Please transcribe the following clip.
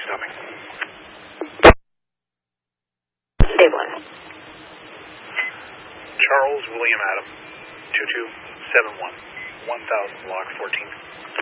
coming. Stabilize. Charles William Adam, 2271, 1000, log 14.